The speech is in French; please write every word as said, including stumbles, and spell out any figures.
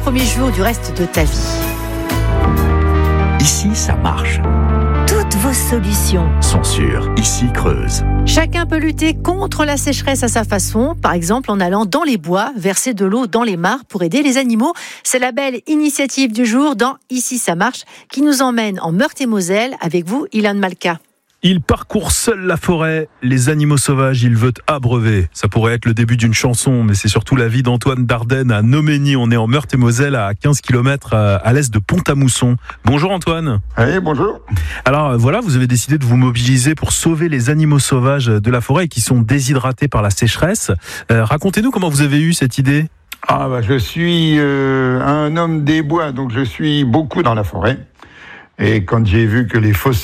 premiers jours du reste de ta vie. Ici, ça marche. Toutes vos solutions Sont sûres. Ici, Creuse. Chacun peut lutter contre la sécheresse à sa façon, par exemple en allant dans les bois, verser de l'eau dans les mares pour aider les animaux. C'est la belle initiative du jour dans Ici ça marche qui nous emmène en Meurthe-et-Moselle avec vous, Ilan Malka. Il parcourt seul la forêt, les animaux sauvages, il veut abreuver. Ça pourrait être le début d'une chanson, mais c'est surtout la vie d'Antoine Dardenne à Noménie. On est en Meurthe-et-Moselle, à quinze kilomètres à l'est de Pont-à-Mousson. Bonjour Antoine. Oui, bonjour. Alors voilà, vous avez décidé de vous mobiliser pour sauver les animaux sauvages de la forêt qui sont déshydratés par la sécheresse. Euh, racontez-nous comment vous avez eu cette idée. Ah bah, je suis euh, un homme des bois, donc je suis beaucoup dans la forêt. Et quand j'ai vu que les fossés